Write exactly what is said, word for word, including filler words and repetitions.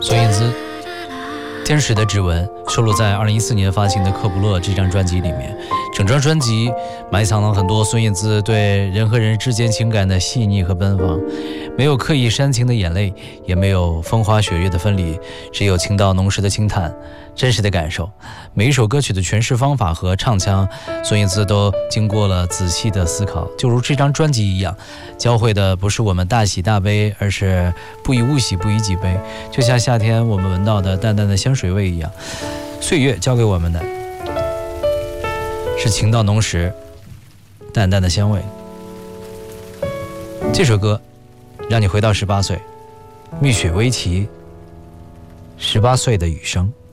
孙燕姿《天使的指纹》收录在二零一四年发行的《克卜勒》这张专辑里面。整张专辑埋藏了很多孙燕姿对人和人之间情感的细腻和奔放，没有刻意煽情的眼泪，也没有风花雪月的分离，只有情到浓时的轻叹，真实的感受。每一首歌曲的诠释方法和唱腔，孙燕姿都经过了仔细的思考，就如这张专辑一样，教会的不是我们大喜大悲，而是不以物喜，不以己悲。就像夏天我们闻到的淡淡的香水味一样，岁月教给我们的是情到浓时淡淡的香味。这首歌让你回到十八岁，蜜雪薇琪十八岁的雨声。